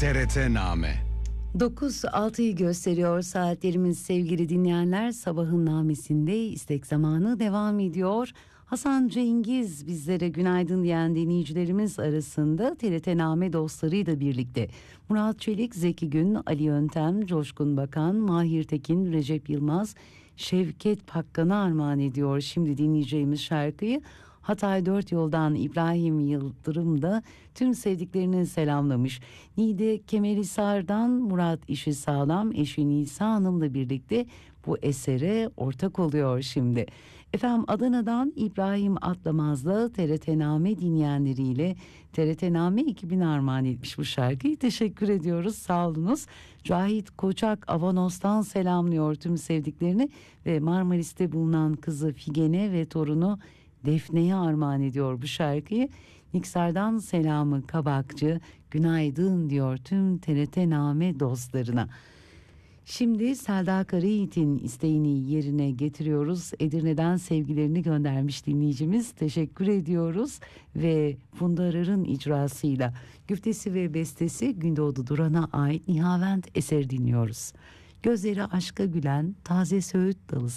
TRT-Name. 9.06'yı gösteriyor saatlerimiz sevgili dinleyenler. Sabahın namesinde istek zamanı devam ediyor. Hasan Cengiz bizlere günaydın diyen dinleyicilerimiz arasında TRT-Name dostlarıyla birlikte Murat Çelik, Zeki Gün, Ali Yöntem, Coşkun Bakan, Mahir Tekin, Recep Yılmaz, Şevket Pakkan'a armağan ediyor şimdi dinleyeceğimiz şarkıyı. Hatay 4 Yoldan İbrahim Yıldırım da tüm sevdiklerini selamlamış. Niğde Kemerhisar'dan Murat İşi Sağlam eşi Nisa Hanım'la birlikte bu esere ortak oluyor şimdi. Efendim Adana'dan İbrahim Atlamaz'la TRT-Name dinleyenleriyle TRT-Name ekibine armağan etmiş bu şarkıyı. Teşekkür ediyoruz, sağ olunuz. Cahit Koçak Avanos'tan selamlıyor tüm sevdiklerini ve Marmaris'te bulunan kızı Figen'e ve torunu Defne'ye armağan ediyor bu şarkıyı. Niksar'dan selamı Kabakçı, günaydın diyor tüm TRT-Name dostlarına. Şimdi Selda Karayiğit'in isteğini yerine getiriyoruz. Edirne'den sevgilerini göndermiş dinleyicimiz. Teşekkür ediyoruz ve Funda Arar'ın icrasıyla güftesi ve bestesi Gündoğdu Duran'a ait Nihavent eseri dinliyoruz. Gözleri aşka gülen taze söğüt dalı